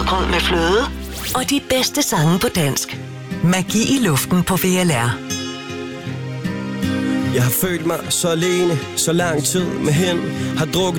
franskbrød med fløde og de bedste sange på dansk. Magi i luften på VLR. Jeg har følt mig så alene, så lang tid med hende. Har drukket